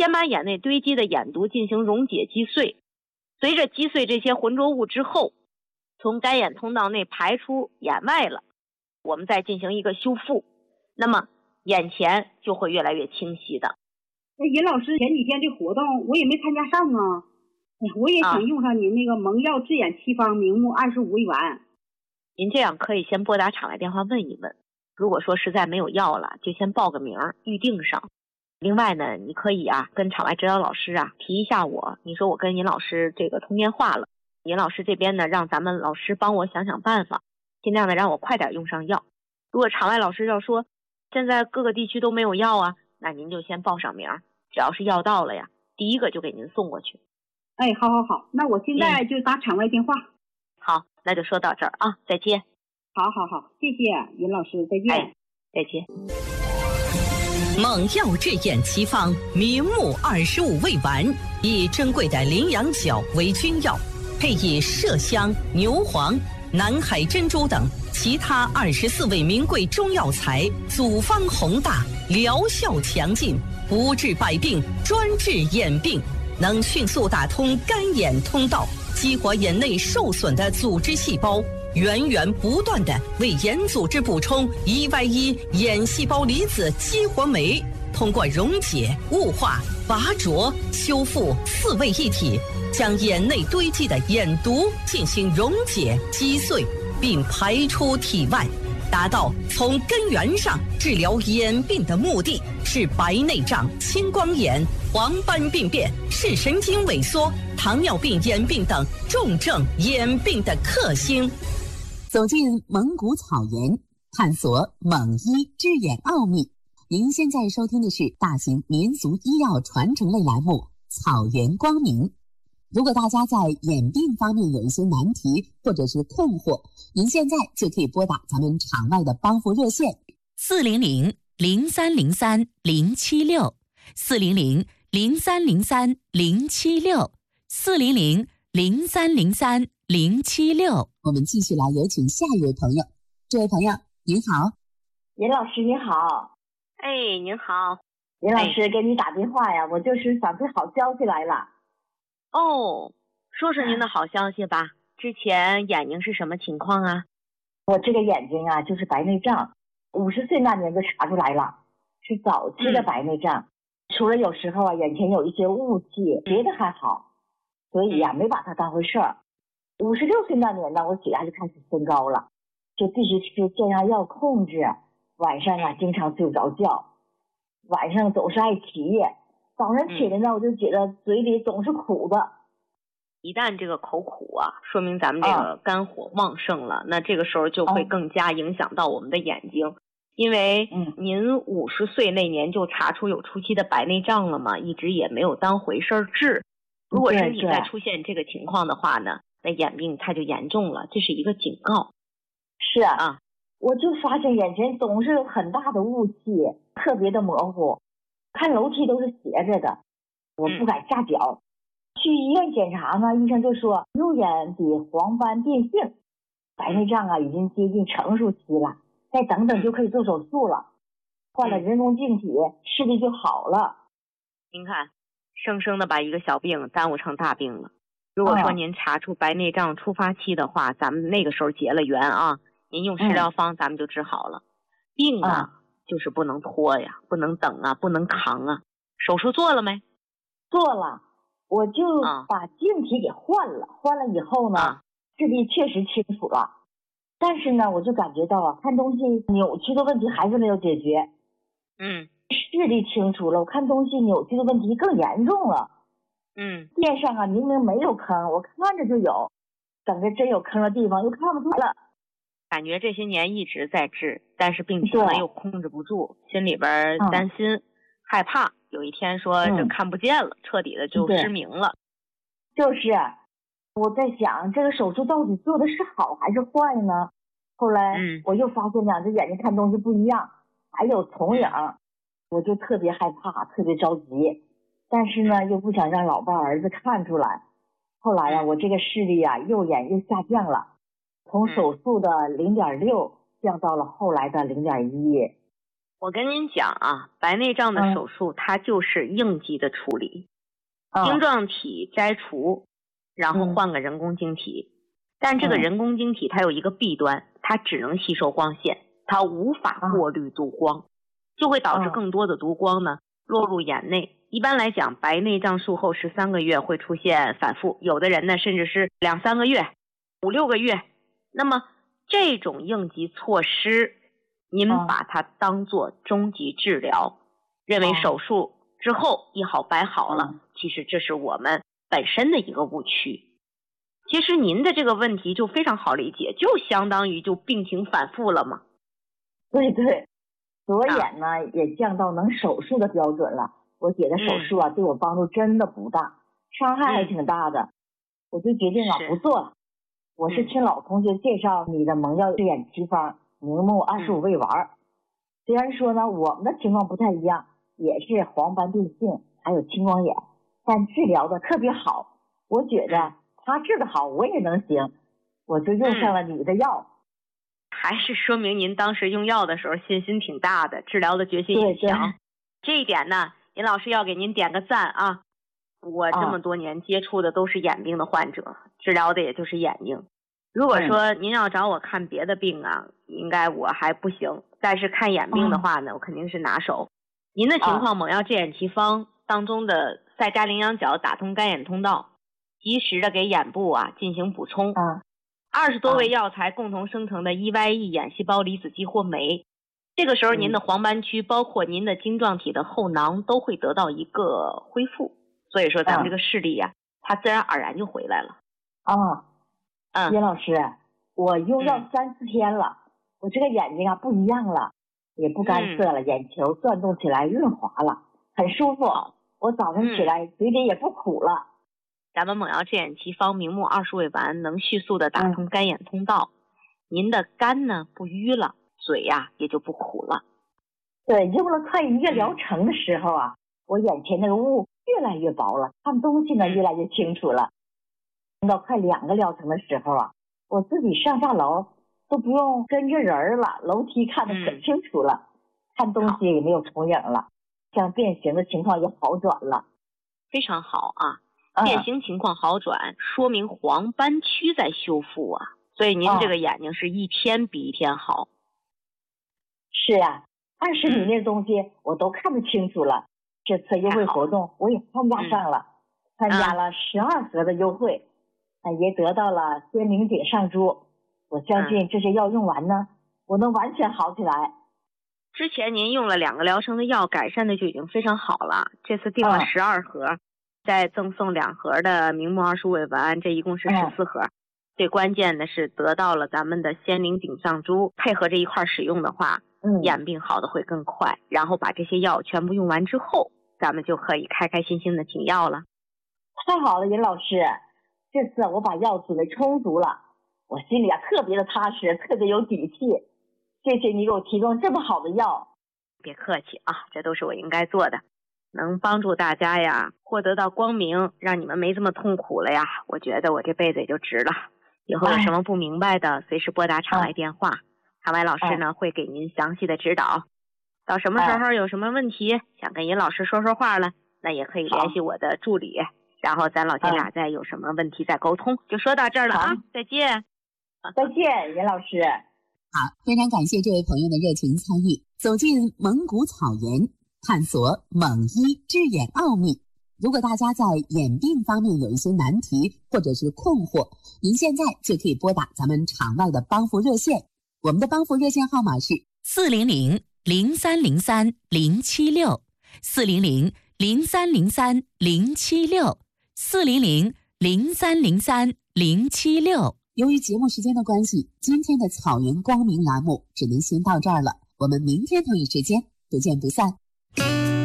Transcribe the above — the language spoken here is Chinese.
先把眼内堆积的眼毒进行溶解击碎，随着击碎这些浑浊物之后，从该眼通道内排出眼外了，我们再进行一个修复，那么眼前就会越来越清晰的。 尹老师，前几天这活动我也没参加上啊，我也想用上您那个蒙药治眼七方明目25味丸。 您这样可以先拨打场外电话问一问，如果说实在没有药了，就先报个名预定上。另外呢，你可以跟场外指导老师提一下我，你说我跟尹老师这个通电话了，尹老师这边呢让咱们老师帮我想想办法，尽量的让我快点用上药。如果场外老师要说现在各个地区都没有药那您就先报上名，只要是药到了第一个就给您送过去。 哎，好，那我现在就打场外电话。 好，那就说到这儿再见。 好，谢谢尹老师，再见。 再见。 蒙药治眼奇方明目25味丸，以珍贵的羚羊角为君药，配以麝香、牛黄、南海珍珠等其他24味名贵中药材，组方宏大，疗效强劲，不治百病，专治眼病，能迅速打通干眼通道，激活眼内受损的组织细胞，源源不断地为眼组织补充1Y1眼细胞离子激活酶，通过溶解、雾化、拔灼、修复4位一体，将眼内堆积的眼毒进行溶解、击碎，并排出体外，达到从根源上治疗眼病的目的，是白内障、青光眼、黄斑病变、视神经萎缩、糖尿病眼病等重症眼病的克星。 走进蒙古草原，探索蒙医治眼奥秘。您现在收听的是大型民俗医药传承类栏目《草原光明》。如果大家在眼病方面有一些难题或者是困惑，您现在就可以拨打咱们场外的帮扶热线 400-303-076，400-0303-076，400-0303-076。 我们继续来有请下一位朋友。这位朋友您好。 尹老师你好。 您好。 尹老师给你打电话呀，我就是想出好消息来了。 说说您的好消息吧。之前眼睛是什么情况啊？ 我这个眼睛就是白内障，50岁那年就查出来了，是早期的白内障。除了有时候眼前有一些雾气，别的还好，所以没把它当回事儿。56岁那年呢，我血压就开始升高了，就必须吃降压药控制，晚上经常睡不着觉，晚上总是爱起夜，早上起来呢，我就觉得嘴里总是苦的。 一旦这个口苦说明咱们这个肝火旺盛了，那这个时候就会更加影响到我们的眼睛。因为您50岁那年就查出有初期的白内障了嘛，一直也没有当回事治。如果身体再出现这个情况的话呢，那眼病它就严重了，这是一个警告。 是我就发现眼前总是有很大的雾气，特别的模糊，看楼梯都是斜着的，我不敢下脚。去医院检查呢，医生就说右眼底黄斑变性，白内障已经接近成熟期了，再等等就可以做手术了，换了人工晶体，视力就好了。 您看，生生的把一个小病耽误成大病了。如果说您查出白内障初发期的话，咱们那个时候结了缘您用食疗方咱们就治好了。病就是不能拖不能等不能扛手术做了没？ 做了，我就把晶体给换了，换了以后呢，视力确实清楚了。但是呢，我就感觉到看东西扭曲的问题还是没有解决。视力清楚了，我看东西扭曲的问题更严重了。面上明明没有坑，我看着就有，等着真有坑的地方又看不出来了。 感觉这些年一直在治，但是病情呢又控制不住，心里边担心、害怕，有一天说这看不见了，彻底的就失明了。 就是我在想，这个手术到底做的是好还是坏呢？后来我又发现这眼睛看东西不一样，还有重影，我就特别害怕，特别着急，但是呢又不想让老伴儿子看出来。后来我这个视力右眼又下降了，从手术的0.6降到了后来的0.1。 我跟您讲啊，白内障的手术它就是应急的处理，晶状体摘除，然后换个人工晶体。但这个人工晶体它有一个弊端，它只能吸收光线，它无法过滤毒光，就会导致更多的毒光呢落入眼内。一般来讲，白内障术后13个月会出现反复，有的人呢甚至是2-3个月、5-6个月。那么这种应急措施，您把它当作终极治疗，认为手术之后一好百好了，其实这是我们本身的一个误区。其实您的这个问题就非常好理解，就相当于就病情反复了嘛。 对对，左眼呢也降到能手术的标准了。我觉得手术啊对我帮助真的不大，伤害还挺大的。我就决定不做了。我是听老同学介绍你的蒙药治眼奇方明目25味丸。虽然说呢我们的情况不太一样，也是黄斑变性还有青光眼，但治疗的特别好。我觉得他治得好我也能行，我就用上了你的药。 还是说明您当时用药的时候信心挺大的，治疗的决心也强。这一点呢，尹老师要给您点个赞啊！我这么多年接触的都是眼病的患者，治疗的也就是眼睛。如果说您要找我看别的病啊，应该我还不行，但是看眼病的话呢，我肯定是拿手。您的情况，蒙药治眼奇方当中的赛加羚羊角打通干眼通道，及时的给眼部进行补充。20多味药材共同生成的 EYE 眼细胞离子激活酶，这个时候您的黄斑区包括您的晶状体的后囊都会得到一个恢复，所以说咱们这个视力它自然而然就回来了。 叶老师，我用药3-4天了，我这个眼睛不一样了，也不干涩了，眼球转动起来润滑了，很舒服。我早上起来嘴里也不苦了。 咱们蒙药治眼奇方明目20味丸能迅速的打通干眼通道，您的肝呢不淤了，嘴也就不苦了。 对，用了快1个疗程的时候我眼前那个雾越来越薄了，看东西呢越来越清楚了。到快2个疗程的时候我自己上下楼都不用跟着人了，楼梯看得可清楚了，看东西也没有重影了，像变形的情况也好转了。 非常好变形情况好转，说明黄斑区在修复所以您这个眼睛是一天比一天好。 是20米那东西我都看得清楚了。这次优惠活动我也参加上了，参加了12盒的优惠，也得到了仙灵井上珠。我相信这些药用完呢，我能完全好起来。 之前您用了2个疗程的药，改善的就已经非常好了。这次订了12盒，再赠送2盒的明目25味丸，这一共是14盒。最关键的是得到了咱们的仙灵井上珠，配合这一块使用的话，眼病好的会更快。然后把这些药全部用完之后，咱们就可以开开心心的停药了。 太好了，尹老师，这次我把药准备充足了，我心里特别的踏实，特别有底气。谢谢你给我提供这么好的药。 别客气这都是我应该做的，能帮助大家获得到光明，让你们没这么痛苦了我觉得我这辈子也就值了。以后有什么不明白的，随时拨打场外电话，场外老师呢会给您详细的指导。到什么时候有什么问题想跟尹老师说说话了，那也可以联系我的助理，然后咱老姐俩再有什么问题再沟通。就说到这儿了再见。 再见，尹老师。 好，非常感谢这位朋友的热情参与，走进蒙古草原，探索蒙医治眼奥秘。如果大家在眼病方面有一些难题或者是困惑，您现在就可以拨打咱们场外的帮扶热线，我们的帮扶热线号码是 400-0303-076，400-0303-076。 由于节目时间的关系，今天的草原光明栏目只能先到这儿了，我们明天同一时间不见不散。